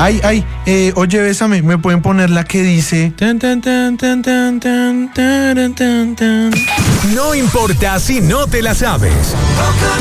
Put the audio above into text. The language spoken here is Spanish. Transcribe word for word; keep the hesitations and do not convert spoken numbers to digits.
Ay, ay, eh, oye, Bésame, ¿me pueden poner la que dice? Tan, tan, tan, tan, tan, tan, tan, tan, tan. No importa si no te la sabes.